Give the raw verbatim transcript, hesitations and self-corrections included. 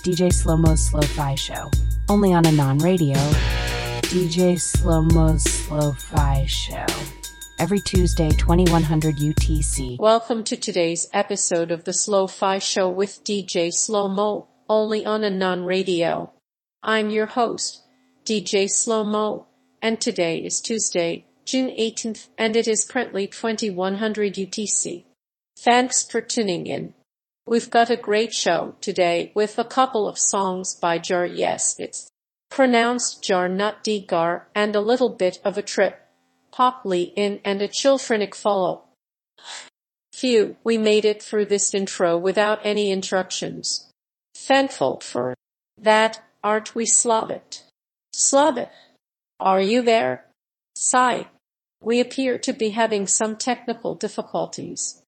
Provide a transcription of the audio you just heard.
D J Slow-Mo's Slow-Fi Show, only on Anon Radio. D J Slow-Mo's Slow-Fi Show, every Tuesday, twenty-one hundred U T C. Welcome to today's episode of the Slow-Fi Show with D J Slow-Mo, only on Anon Radio. I'm your host, D J Slow-Mo, and today is Tuesday, June eighteenth, and it is currently twenty-one hundred U T C. Thanks for tuning in. We've got a great show today with a couple of songs by Jar. Yes, it's pronounced Jar, not D-Gar, and a little bit of a trip hop lead in and a chillfrenic follow. Phew, we made it through this intro without any interruptions. Thankful for that, aren't we, Slavic? Slavic, are you there? Sigh. We appear to be having some technical difficulties.